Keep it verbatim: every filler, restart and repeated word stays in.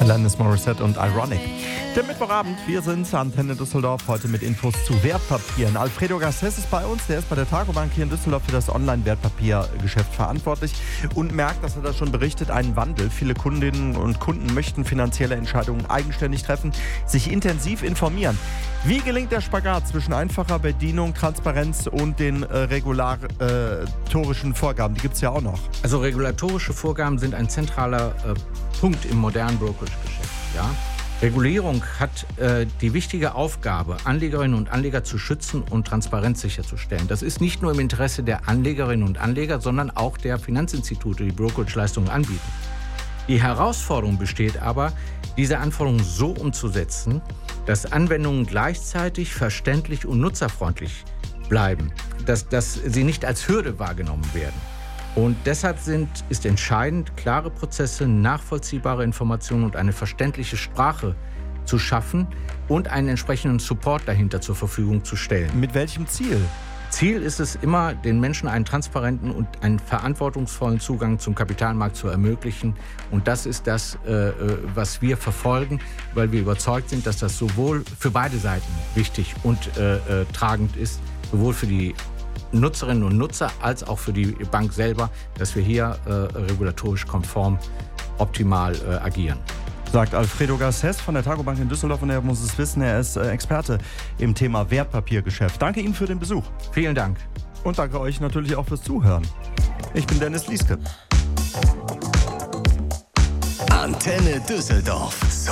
Alanis Morissette und Ironic. Der Mittwochabend, wir sind Antenne Düsseldorf, heute mit Infos zu Wertpapieren. Alfredo Garcés ist bei uns, der ist bei der Targobank hier in Düsseldorf für das Online-Wertpapiergeschäft verantwortlich und merkt, dass er da schon berichtet, einen Wandel. Viele Kundinnen und Kunden möchten finanzielle Entscheidungen eigenständig treffen, sich intensiv informieren. Wie gelingt der Spagat zwischen einfacher Bedienung, Transparenz und den äh, regulatorischen Vorgaben? Die gibt es ja auch noch. Also regulatorische Vorgaben sind ein zentraler äh, Punkt im modernen Brokerage-Geschäft. Ja? Regulierung hat äh, die wichtige Aufgabe, Anlegerinnen und Anleger zu schützen und Transparenz sicherzustellen. Das ist nicht nur im Interesse der Anlegerinnen und Anleger, sondern auch der Finanzinstitute, die Brokerage-Leistungen anbieten. Die Herausforderung besteht aber, diese Anforderungen so umzusetzen, dass Anwendungen gleichzeitig verständlich und nutzerfreundlich bleiben, dass, dass sie nicht als Hürde wahrgenommen werden. Und deshalb sind, ist entscheidend, klare Prozesse, nachvollziehbare Informationen und eine verständliche Sprache zu schaffen und einen entsprechenden Support dahinter zur Verfügung zu stellen. Mit welchem Ziel? Ziel ist es immer, den Menschen einen transparenten und einen verantwortungsvollen Zugang zum Kapitalmarkt zu ermöglichen. Und das ist das, äh, was wir verfolgen, weil wir überzeugt sind, dass das sowohl für beide Seiten wichtig und äh, äh, tragend ist, sowohl für die Nutzerinnen und Nutzer als auch für die Bank selber, dass wir hier äh, regulatorisch konform optimal äh, agieren. Sagt Alfredo Garcés von der Targobank in Düsseldorf und er muss es wissen, er ist äh, Experte im Thema Wertpapiergeschäft. Danke Ihnen für den Besuch. Vielen Dank. Und danke euch natürlich auch fürs Zuhören. Ich bin Dennis Lieske. Antenne Düsseldorf. So